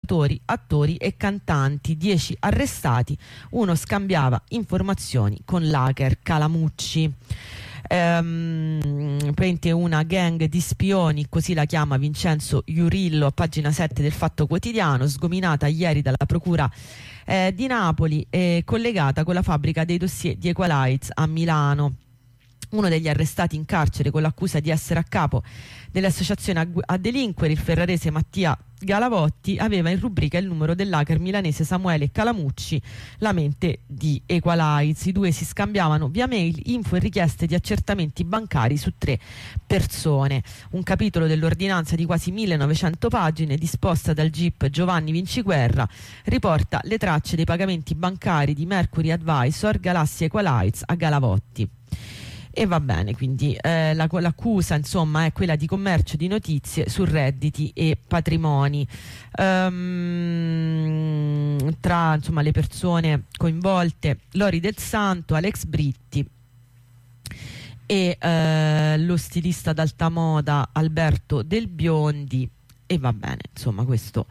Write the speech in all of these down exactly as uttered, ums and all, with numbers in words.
presentatori, attori e cantanti, dieci arrestati, uno scambiava informazioni con l'hacker Calamucci. Ehm, una gang di spioni, così la chiama Vincenzo Iurillo a pagina sette del Fatto Quotidiano, sgominata ieri dalla procura eh, di Napoli e collegata con la fabbrica dei dossier di Equalize a Milano. Uno degli arrestati in carcere con l'accusa di essere a capo dell'associazione a, a delinquere, il ferrarese Mattia Galavotti, aveva in rubrica il numero dell'hacker milanese Samuele Calamucci, la mente di Equalize. I due si scambiavano via mail info e richieste di accertamenti bancari su tre persone. Un capitolo dell'ordinanza di quasi millenovecento pagine, disposta dal G I P Giovanni Vinciguerra, riporta le tracce dei pagamenti bancari di Mercury Advisor, Galassia Equalize a Galavotti. E va bene, quindi eh, la, l'accusa insomma è quella di commercio di notizie su redditi e patrimoni. Um, tra insomma le persone coinvolte Lori Del Santo, Alex Britti e eh, lo stilista d'alta moda Alberto Del Biondi. E va bene, insomma questo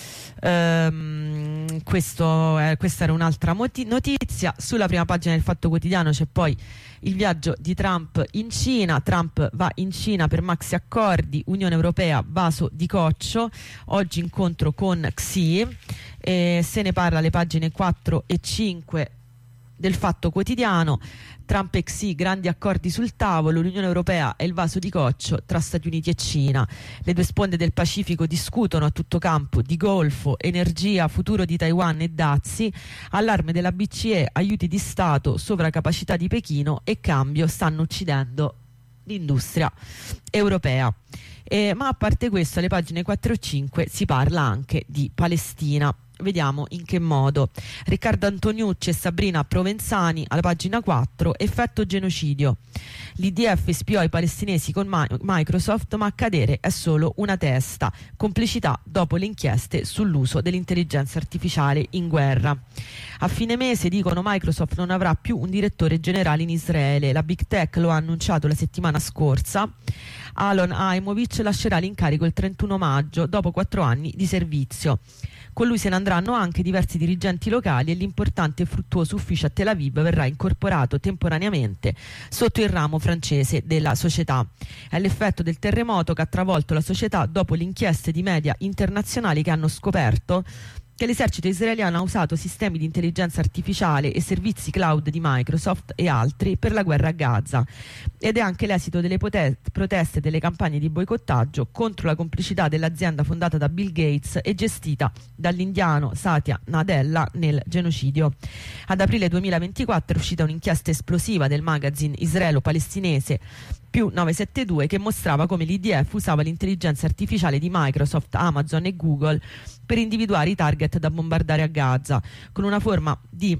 Um, questo, eh, questa era un'altra moti- notizia. Sulla prima pagina del Fatto Quotidiano c'è poi il viaggio di Trump in Cina. Trump va in Cina per maxi accordi, Unione Europea vaso di coccio, oggi incontro con Xi, eh, se ne parla alle pagine quattro e cinque del Fatto Quotidiano. Trump e Xi, grandi accordi sul tavolo, l'Unione Europea è il vaso di coccio tra Stati Uniti e Cina. Le due sponde del Pacifico discutono a tutto campo di Golfo, energia, futuro di Taiwan e dazi, allarme della B C E, aiuti di Stato, sovracapacità di Pechino e cambio stanno uccidendo l'industria europea. Eh, ma a parte questo, alle pagine quattro e cinque si parla anche di Palestina. Vediamo in che modo. Riccardo Antoniucci e Sabrina Provenzani alla pagina quattro, effetto genocidio. L'I D F spiò i palestinesi con Ma- Microsoft, ma a cadere è solo una testa. Complicità dopo le inchieste sull'uso dell'intelligenza artificiale in guerra. A fine mese, dicono, Microsoft non avrà più un direttore generale in Israele. La Big Tech lo ha annunciato la settimana scorsa. Alon Aimovic lascerà l'incarico il trentuno maggio dopo quattro anni di servizio. Con lui se ne andranno anche diversi dirigenti locali e l'importante e fruttuoso ufficio a Tel Aviv verrà incorporato temporaneamente sotto il ramo francese della società. È l'effetto del terremoto che ha travolto la società dopo le inchieste di media internazionali che hanno scoperto che l'esercito israeliano ha usato sistemi di intelligenza artificiale e servizi cloud di Microsoft e altri per la guerra a Gaza, ed è anche l'esito delle pote- proteste e delle campagne di boicottaggio contro la complicità dell'azienda fondata da Bill Gates e gestita dall'indiano Satya Nadella nel genocidio. Ad aprile duemilaventiquattro è uscita un'inchiesta esplosiva del magazine israelo-palestinese più novecentosettantadue che mostrava come l'I D F usava l'intelligenza artificiale di Microsoft, Amazon e Google per individuare i target da bombardare a Gaza, con una forma di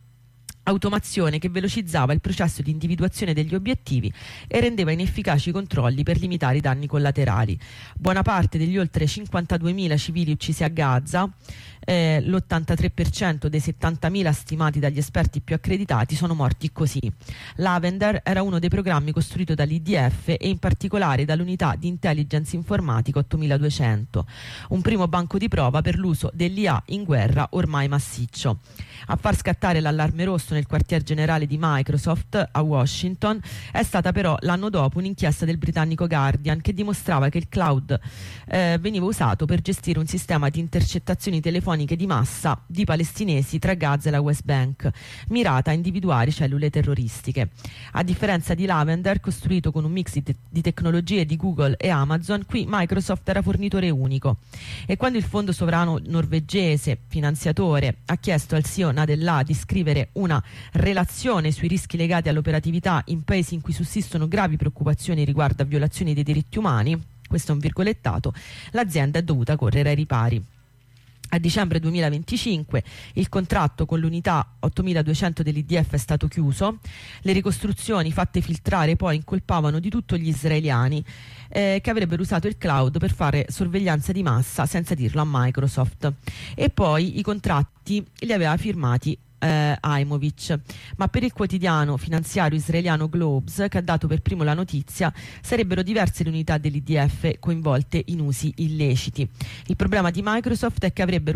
automazione che velocizzava il processo di individuazione degli obiettivi e rendeva inefficaci i controlli per limitare i danni collaterali. Buona parte degli oltre cinquantaduemila civili uccisi a Gaza, eh, l'ottantatré per cento dei settantamila stimati dagli esperti più accreditati, sono morti così. Lavender era uno dei programmi costruito dall'I D F e in particolare dall'unità di intelligence informatica ottomiladuecento, un primo banco di prova per l'uso dell'I A in guerra ormai massiccio. A far scattare l'allarme rosso nel quartier generale di Microsoft a Washington è stata però l'anno dopo un'inchiesta del britannico Guardian che dimostrava che il cloud eh, veniva usato per gestire un sistema di intercettazioni telefoniche di massa di palestinesi tra Gaza e la West Bank, mirata a individuare cellule terroristiche. A differenza di Lavender, costruito con un mix di, te- di tecnologie di Google e Amazon, qui Microsoft era fornitore unico. E quando il fondo sovrano norvegese, finanziatore, ha chiesto al C E O Nadella di scrivere una relazione sui rischi legati all'operatività in paesi in cui sussistono gravi preoccupazioni riguardo a violazioni dei diritti umani, questo è un virgolettato, l'azienda è dovuta correre ai ripari. A dicembre duemilaventicinque il contratto con l'unità ottomiladuecento dell'I D F è stato chiuso. Le ricostruzioni fatte filtrare poi incolpavano di tutto gli israeliani eh, che avrebbero usato il cloud per fare sorveglianza di massa senza dirlo a Microsoft. E poi i contratti li aveva firmati Eh, Aimovic, ma per il quotidiano finanziario israeliano Globes, che ha dato per primo la notizia, sarebbero diverse le unità dell'I D F coinvolte in usi illeciti. Il problema di Microsoft è che avrebbero